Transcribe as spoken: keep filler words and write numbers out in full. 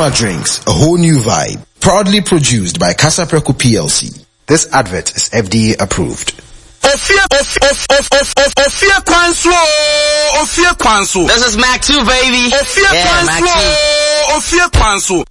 Puma drinks, a whole new vibe. Proudly produced by Casa Preco P L C. This advert is F D A approved. Ofia, Ofia, Ofia, Ofia Kwanso, Ofia Kwanso. This is Mac two, baby. Ofia yeah, Kwanso, Ofia Kwanso.